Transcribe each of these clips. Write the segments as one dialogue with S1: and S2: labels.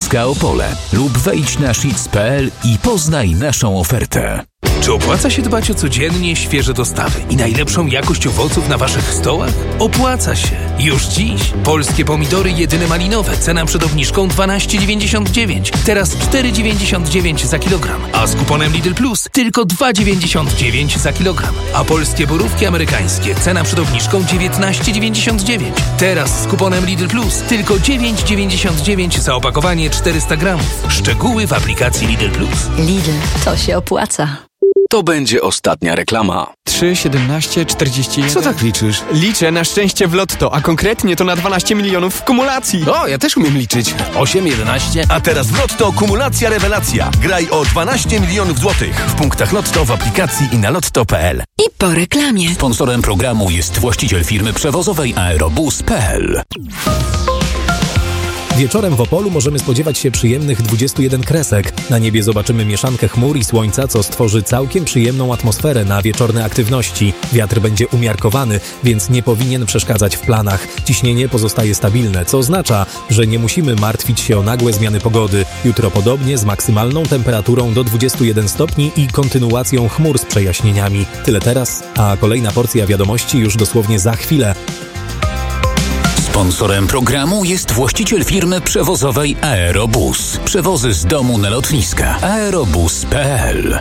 S1: Śląska Opole lub wejdź na sheets.pl i poznaj naszą ofertę.
S2: Czy opłaca się dbać o codziennie świeże dostawy i najlepszą jakość owoców na waszych stołach? Opłaca się. Już dziś. Polskie pomidory jedyne malinowe. Cena przed obniżką 12,99. Teraz 4,99 za kilogram. A z kuponem Lidl Plus tylko 2,99 za kilogram. A polskie borówki amerykańskie. Cena przed obniżką 19,99. Teraz z kuponem Lidl Plus tylko 9,99 za opakowanie 400 gramów. Szczegóły w aplikacji Lidl Plus.
S3: Lidl, to się opłaca.
S4: To będzie ostatnia reklama.
S5: 3, 17, 41...
S6: Co tak liczysz?
S5: Liczę na szczęście w lotto, a konkretnie to na 12 milionów w kumulacji.
S6: O, ja też umiem liczyć. 8, 11...
S7: A teraz w Lotto kumulacja rewelacja. Graj o 12 milionów złotych. W punktach Lotto, w aplikacji i na lotto.pl.
S3: I po reklamie.
S1: Sponsorem programu jest właściciel firmy przewozowej Aerobus.pl.
S8: Wieczorem w Opolu możemy spodziewać się przyjemnych 21 kresek. Na niebie zobaczymy mieszankę chmur i słońca, co stworzy całkiem przyjemną atmosferę na wieczorne aktywności. Wiatr będzie umiarkowany, więc nie powinien przeszkadzać w planach. Ciśnienie pozostaje stabilne, co oznacza, że nie musimy martwić się o nagłe zmiany pogody. Jutro podobnie z maksymalną temperaturą do 21 stopni i kontynuacją chmur z przejaśnieniami. Tyle teraz, a kolejna porcja wiadomości już dosłownie za chwilę.
S1: Sponsorem programu jest właściciel firmy przewozowej Aerobus. Przewozy z domu na lotniska. Aerobus.pl.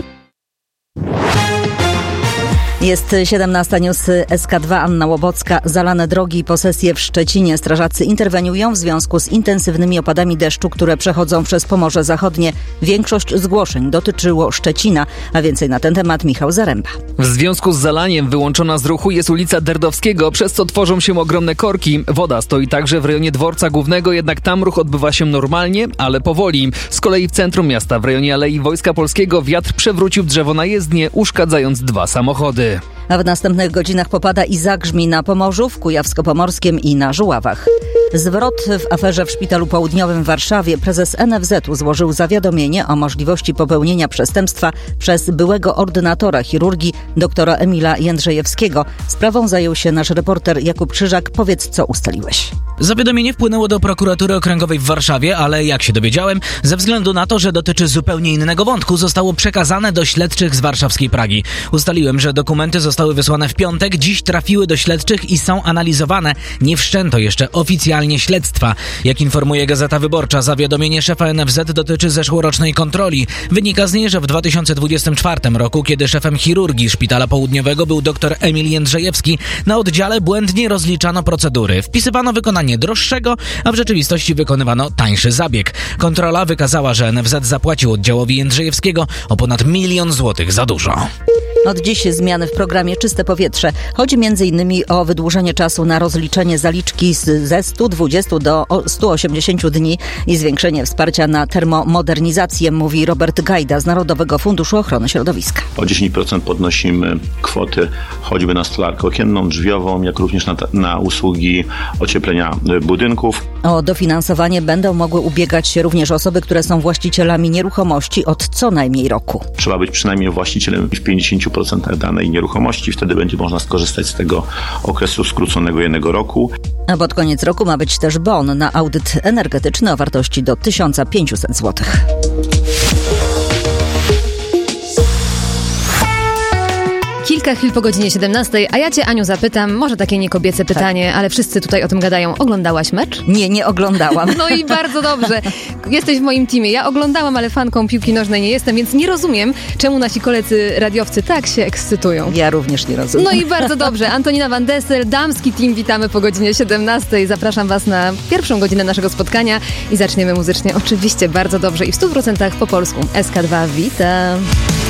S3: Jest 17 news SK2, Anna Łobocka. Zalane drogi i posesje w Szczecinie. Strażacy interweniują w związku z intensywnymi opadami deszczu, które przechodzą przez Pomorze Zachodnie. Większość zgłoszeń dotyczyło Szczecina, a więcej na ten temat Michał Zaręba.
S9: W związku z zalaniem wyłączona z ruchu jest ulica Derdowskiego, przez co tworzą się ogromne korki. Woda stoi także w rejonie Dworca Głównego, jednak tam ruch odbywa się normalnie, ale powoli. Z kolei w centrum miasta, w rejonie Alei Wojska Polskiego, wiatr przewrócił drzewo na jezdnię, uszkadzając 2 samochody.
S3: A w następnych godzinach popada i zagrzmi na Pomorzu, w Kujawsko-Pomorskim i na Żuławach. Zwrot w aferze w Szpitalu Południowym w Warszawie. Prezes NFZ-u złożył zawiadomienie o możliwości popełnienia przestępstwa przez byłego ordynatora chirurgii doktora Emila Jędrzejewskiego. Sprawą zajął się nasz reporter Jakub Krzyżak. Powiedz, co ustaliłeś.
S10: Zawiadomienie wpłynęło do prokuratury okręgowej w Warszawie, ale jak się dowiedziałem, ze względu na to, że dotyczy zupełnie innego wątku, zostało przekazane do śledczych z warszawskiej Pragi. Ustaliłem, że dokumenty zostały wysłane w piątek, dziś trafiły do śledczych i są analizowane. Nie wszczęto jeszcze oficjalnie śledztwa. Jak informuje Gazeta Wyborcza, zawiadomienie szefa NFZ dotyczy zeszłorocznej kontroli. Wynika z niej, że w 2024 roku, kiedy szefem chirurgii Szpitala Południowego był dr Emil Jędrzejewski, na oddziale błędnie rozliczano procedury. Wpisywano wykonanie droższego, a w rzeczywistości wykonywano tańszy zabieg. Kontrola wykazała, że NFZ zapłacił oddziałowi Jędrzejewskiego o ponad 1 000 000 złotych za dużo.
S3: Od dziś zmiany w programie Czyste Powietrze. Chodzi m.in. o wydłużenie czasu na rozliczenie zaliczki ze 120 do 180 dni i zwiększenie wsparcia na termomodernizację, mówi Robert Gajda z Narodowego Funduszu Ochrony Środowiska.
S11: O 10% podnosimy kwoty choćby na stolarkę okienną, drzwiową, jak również na usługi ocieplenia budynków.
S3: O dofinansowanie będą mogły ubiegać się również osoby, które są właścicielami nieruchomości od co najmniej roku.
S11: Trzeba być przynajmniej właścicielem w 50% danej nieruchomości, wtedy będzie można skorzystać z tego okresu skróconego 1 roku.
S3: A pod koniec roku ma być też bon na audyt energetyczny o wartości do 1500 zł.
S12: Kilka chwil po godzinie 17, a ja cię, Aniu, zapytam, może takie niekobiece pytanie, ale wszyscy tutaj o tym gadają. Oglądałaś mecz?
S3: Nie oglądałam.
S12: No i bardzo dobrze. Jesteś w moim teamie. Ja oglądałam, ale fanką piłki nożnej nie jestem, więc nie rozumiem, czemu nasi koledzy radiowcy tak się ekscytują.
S3: Ja również nie rozumiem.
S12: No i bardzo dobrze. Antonina Van Dessel, damski team, witamy po godzinie 17. Zapraszam was na pierwszą godzinę naszego spotkania i zaczniemy muzycznie oczywiście bardzo dobrze i w 100% po polsku. SK2, witam.